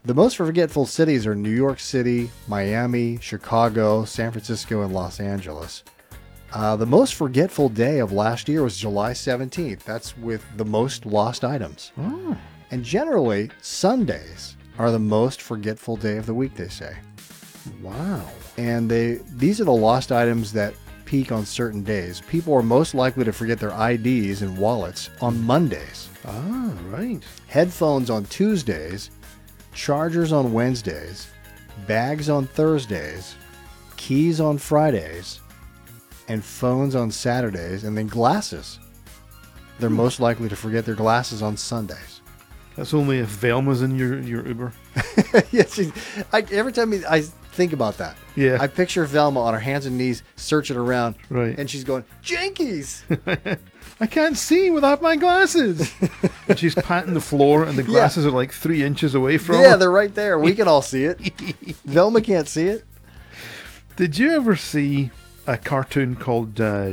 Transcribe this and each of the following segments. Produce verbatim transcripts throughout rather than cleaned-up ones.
The most forgetful cities are New York City, Miami, Chicago, San Francisco, and Los Angeles. Uh, the most forgetful day of last year was July seventeenth. That's with the most lost items. Oh. And generally, Sundays are the most forgetful day of the week, they say. Wow. And they these are the lost items that peak on certain days. People are most likely to forget their I Ds and wallets on Mondays. Ah, right. Headphones on Tuesdays, chargers on Wednesdays, bags on Thursdays, keys on Fridays, and phones on Saturdays, and then glasses. They're Hmm. most likely to forget their glasses on Sundays. That's only if Velma's in your, your Uber. Yeah, she, I, every time I think about that, Yeah. I picture Velma on her hands and knees searching around, Right. and she's going, Jinkies! I can't see without my glasses. And she's patting the floor, and the glasses are like three inches away from Yeah, her. they're right there. We can all see it. Velma can't see it. Did you ever see a cartoon called, uh,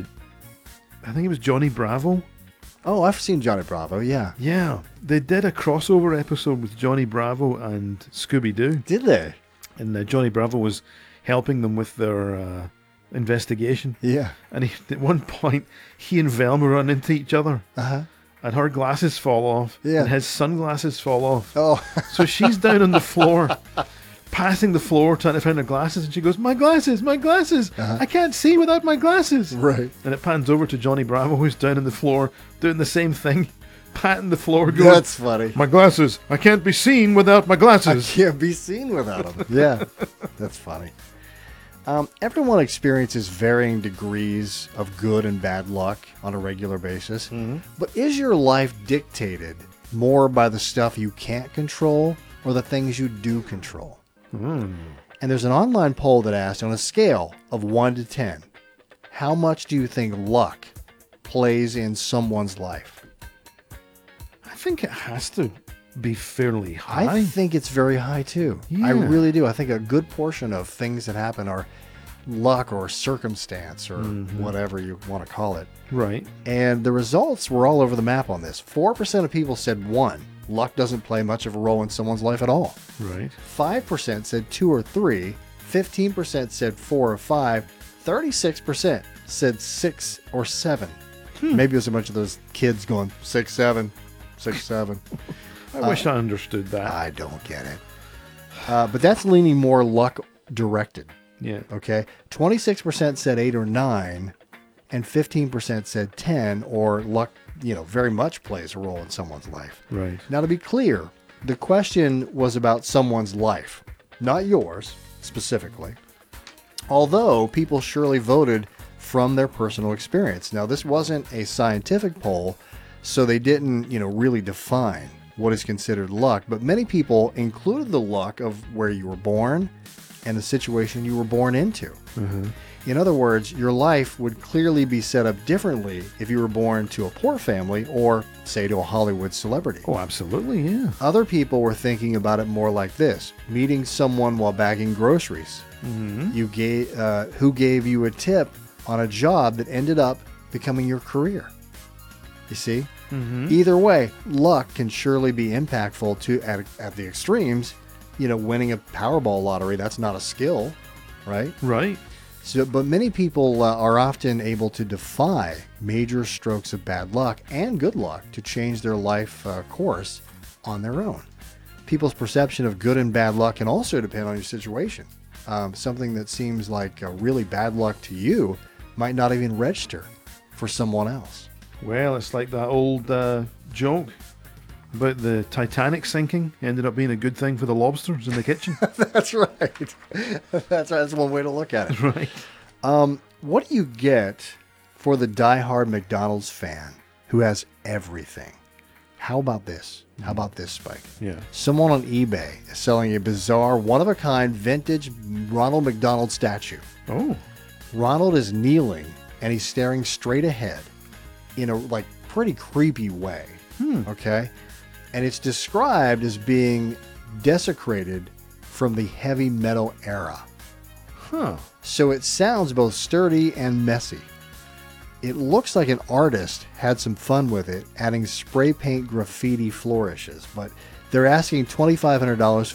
I think it was Johnny Bravo? Oh, I've seen Johnny Bravo, yeah. Yeah. They did a crossover episode with Johnny Bravo and Scooby-Doo. Did they? And uh, Johnny Bravo was helping them with their uh, investigation. Yeah. And he, at one point, he and Velma run into each other. Uh-huh. And her glasses fall off. Yeah. And his sunglasses fall off. Oh. So she's down on the floor, passing the floor, trying to find her glasses. And she goes, my glasses, my glasses. Uh-huh. I can't see without my glasses. Right. And it pans over to Johnny Bravo, who's down on the floor, doing the same thing, patting the floor, going, That's funny. my glasses, I can't be seen without my I glasses. can't be seen without them. Yeah, that's funny. Um, everyone experiences varying degrees of good and bad luck on a regular basis. Mhm. But is your life dictated more by the stuff you can't control or the things you do control? Mm. And there's an online poll that asked, on a scale of one to ten, how much do you think luck plays in someone's life? I think it has to be fairly high. I think it's very high too. I Yeah. really do. I think a good portion of things that happen are luck or circumstance or Mhm. whatever you want to call it. Right. And the results were all over the map on this. four percent of people said one, luck doesn't play much of a role in someone's life at all. Right. five percent said two or three, fifteen percent said four or five, thirty-six percent said six or seven. Hmm. Maybe it was a bunch of those kids going six, seven, six, seven. I wish I understood that. I don't get it. Uh, but that's leaning more luck directed. Yeah. Okay. twenty-six percent said eight or nine, and fifteen percent said ten, or luck, you know, very much plays a role in someone's life. Right. Now, to be clear, the question was about someone's life, not yours specifically. Although people surely voted from their personal experience. Now, this wasn't a scientific poll, so they didn't, you know, really define what is considered luck, but many people included the luck of where you were born and the situation you were born into. Mm-hmm. In other words, your life would clearly be set up differently if you were born to a poor family or, say, to a Hollywood celebrity. Oh, absolutely, yeah. Other people were thinking about it more like this: meeting someone while bagging groceries. Mm-hmm. You gave, uh, who gave you a tip on a job that ended up becoming your career. You see? Mm-hmm. Either way, luck can surely be impactful to at, at the extremes. You know, winning a Powerball lottery, that's not a skill, right? Right. So, but many people uh, are often able to defy major strokes of bad luck and good luck to change their life uh, course on their own. People's perception of good and bad luck can also depend on your situation. Um, something that seems like uh, really bad luck to you might not even register for someone else. Well, it's like that old uh, joke about the Titanic sinking ended up being a good thing for the lobsters in the kitchen. That's right. That's right. That's one way to look at it. Right. Um, what do you get for the diehard McDonald's fan who has everything? How about this? How about this, Spike? Yeah. Someone on eBay is selling a bizarre, one-of-a-kind vintage Ronald McDonald statue. Oh. Ronald is kneeling and he's staring straight ahead in a like pretty creepy way. Hmm. Okay? And it's described as being desecrated from the heavy metal era. Huh. So it sounds both sturdy and messy. It looks like an artist had some fun with it, adding spray paint graffiti flourishes, but they're asking twenty-five hundred dollars